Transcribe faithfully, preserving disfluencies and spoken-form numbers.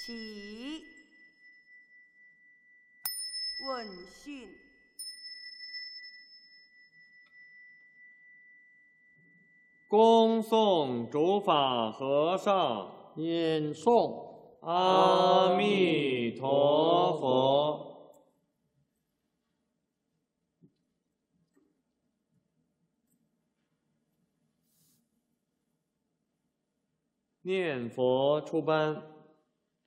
起。问讯。 恭送主法和尚。 念诵。 阿弥陀佛。念佛出班。